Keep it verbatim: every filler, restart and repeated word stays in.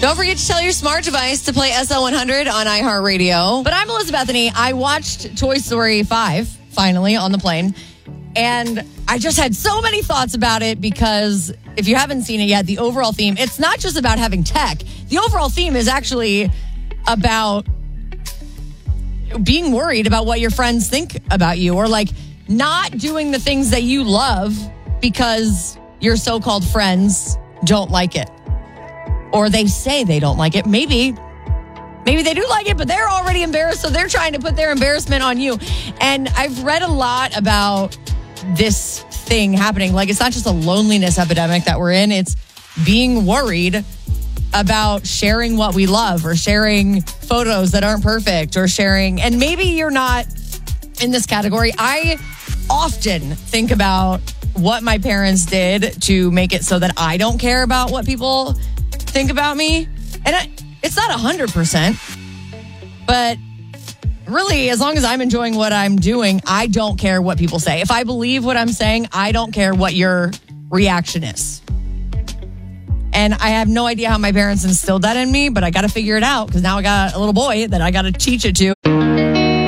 Don't forget to tell your smart device to play S L one hundred on iHeartRadio. But I'm Elizabeth Bethany. I watched Toy Story five, finally, on the plane. And I just had so many thoughts about it because if you haven't seen it yet, the overall theme, it's not just about having tech. The overall theme is actually about being worried about what your friends think about you, or like not doing the things that you love because your so-called friends don't like it. Or they say they don't like it. Maybe, maybe they do like it, but they're already embarrassed, so they're trying to put their embarrassment on you. And I've read a lot about this thing happening. Like, it's not just a loneliness epidemic that we're in. It's being worried about sharing what we love, or sharing photos that aren't perfect, or sharing, and maybe you're not in this category. I often think about what my parents did to make it so that I don't care about what people think about me. And I, it's not one hundred percent, but really, as long as I'm enjoying what I'm doing, I don't care what people say. If I believe what I'm saying, I don't care what your reaction is. And I have no idea how my parents instilled that in me, but I got to figure it out because now I got a little boy that I got to teach it to.